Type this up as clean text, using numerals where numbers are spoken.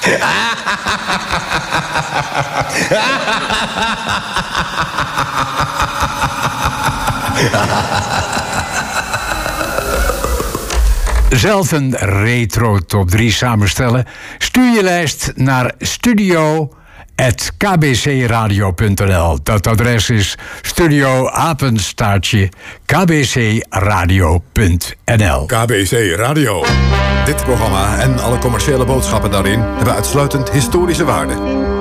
Zelf een retro top 3 samenstellen? Stuur je lijst naar studio@kbcradio.nl. Dat adres is studio-kbcradio.nl. KBC Radio. Dit programma en alle commerciële boodschappen daarin hebben uitsluitend historische waarde.